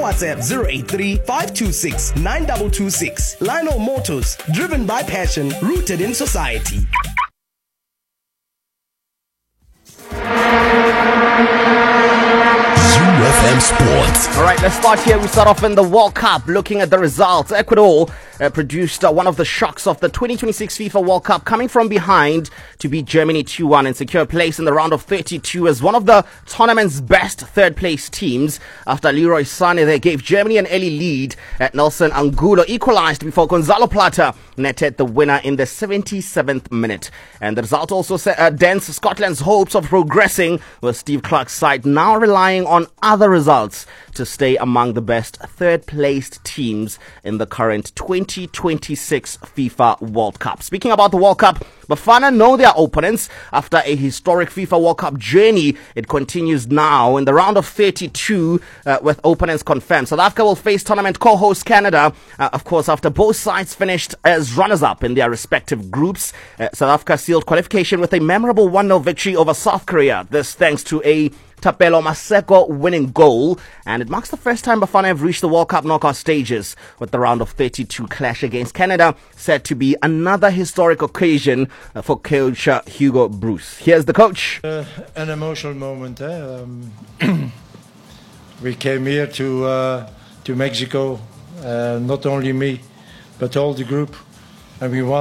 WhatsApp 083-526-9226. Lionel Motors, driven by passion, rooted in society. FM Sports. All right, let's start here. We start off in the World Cup, looking at the results. Ecuador produced one of the shocks of the 2026 FIFA World Cup, coming from behind to beat Germany 2-1 and secure a place in the round of 32 as one of the tournament's best third-place teams. After Leroy Sané, they gave Germany an early lead at Nelson Angulo equalized before Gonzalo Plata netted the winner in the 77th minute. And the result also dents Scotland's hopes of progressing, with Steve Clarke's side now relying on other results to stay among the best third-placed teams in the current 2026 FIFA World Cup. Speaking about the World Cup, Bafana know their opponents after a historic FIFA World Cup journey. It continues now in the round of 32 with opponents confirmed. South Africa will face tournament co-host Canada, of course, after both sides finished as runners-up in their respective groups. South Africa sealed qualification with a memorable 1-0 victory over South Korea. This thanks to a Tapelo Maseko winning goal, and it marks the first time Bafana have reached the World Cup knockout stages, with the round of 32 clash against Canada said to be another historic occasion for coach Hugo Bruce. Here's the coach. An emotional moment. We came here to Mexico, not only me, but all the group, and we won.